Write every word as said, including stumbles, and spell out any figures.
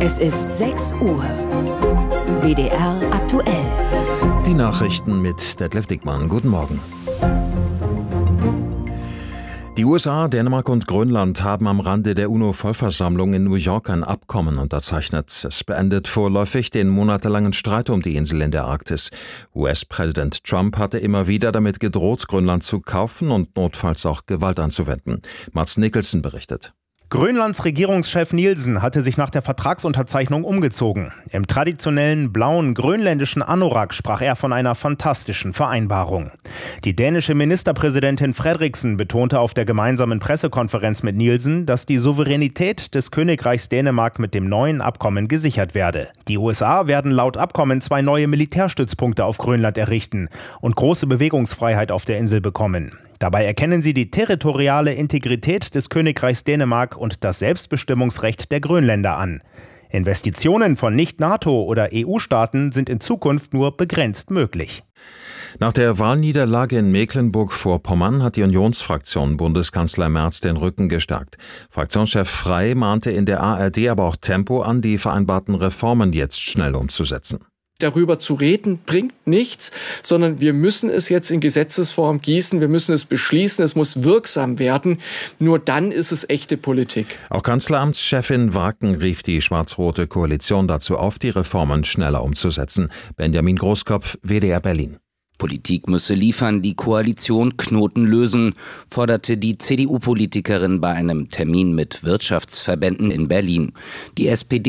Es ist sechs Uhr. W D R aktuell. Die Nachrichten mit Detlef Dickmann. Guten Morgen. Die U S A, Dänemark und Grönland haben am Rande der UNO-Vollversammlung in New York ein Abkommen unterzeichnet. Es beendet vorläufig den monatelangen Streit um die Insel in der Arktis. U S-Präsident Trump hatte immer wieder damit gedroht, Grönland zu kaufen und notfalls auch Gewalt anzuwenden. Mats Nicholson berichtet. Grönlands Regierungschef Nielsen hatte sich nach der Vertragsunterzeichnung umgezogen. Im traditionellen blauen grönländischen Anorak sprach er von einer fantastischen Vereinbarung. Die dänische Ministerpräsidentin Frederiksen betonte auf der gemeinsamen Pressekonferenz mit Nielsen, dass die Souveränität des Königreichs Dänemark mit dem neuen Abkommen gesichert werde. Die U S A werden laut Abkommen zwei neue Militärstützpunkte auf Grönland errichten und große Bewegungsfreiheit auf der Insel bekommen. Dabei erkennen sie die territoriale Integrität des Königreichs Dänemark und das Selbstbestimmungsrecht der Grönländer an. Investitionen von Nicht-NATO- oder E U-Staaten sind in Zukunft nur begrenzt möglich. Nach der Wahlniederlage in Mecklenburg-Vorpommern hat die Unionsfraktion Bundeskanzler Merz den Rücken gestärkt. Fraktionschef Frey mahnte in der A R D aber auch Tempo an, die vereinbarten Reformen jetzt schnell umzusetzen. Darüber zu reden, bringt nichts, sondern wir müssen es jetzt in Gesetzesform gießen, wir müssen es beschließen, es muss wirksam werden. Nur dann ist es echte Politik. Auch Kanzleramtschefin Waken rief die schwarz-rote Koalition dazu auf, die Reformen schneller umzusetzen. Benjamin Großkopf, W D R Berlin. Politik müsse liefern, die Koalition Knoten lösen, forderte die C D U-Politikerin bei einem Termin mit Wirtschaftsverbänden in Berlin. Die S P D